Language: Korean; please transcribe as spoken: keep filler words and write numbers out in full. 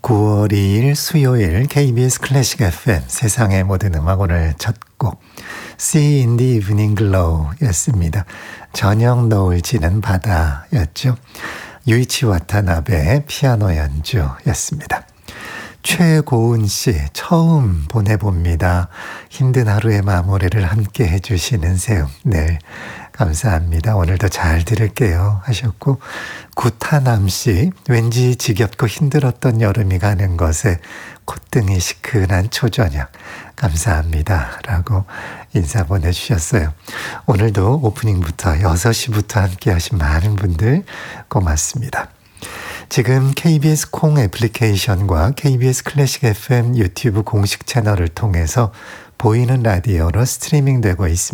구월 이일 수요일 케이비에스 클래식 에프엠 세상의 모든 음악 오늘 첫 곡 Sea in the Evening Glow 였습니다. 저녁 노을 지는 바다였죠. 유이치 와타나베의 피아노 연주였습니다. 최고은 씨 처음 보내봅니다. 힘든 하루의 마무리를 함께 해주시는 세움 늘 감사합니다. 오늘도 잘 들을게요 하셨고, 구타남 씨 왠지 지겹고 힘들었던 여름이 가는 것에 콧등이 시큰한 초저녁 감사합니다 라고 인사 보내주셨어요. 오늘도 오프닝부터 여섯 시부터 함께 하신 많은 분들 고맙습니다. 지금 케이비에스 콩 애플리케이션과 케이비에스 클래식 에프엠 유튜브 공식 채널을 통해서 보이는 라디오로 스트리밍 되고 있습니다.